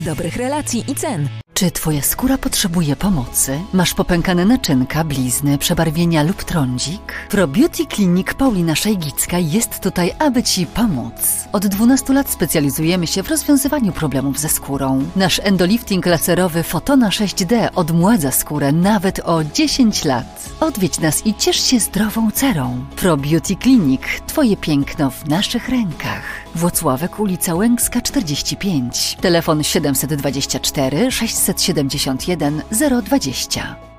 dobrych relacji i cen. Czy twoja skóra potrzebuje pomocy? Masz popękane naczynka, blizny, przebarwienia lub trądzik? ProBeauty Clinic Paulina Szajgicka jest tutaj, aby ci pomóc. Od 12 lat specjalizujemy się w rozwiązywaniu problemów ze skórą. Nasz endolifting laserowy Fotona 6D odmładza skórę nawet o 10 lat. Odwiedź nas i ciesz się zdrową cerą. ProBeauty Clinic. Twoje piękno w naszych rękach. Włocławek, ulica Łęcka 45. Telefon 724 671 020.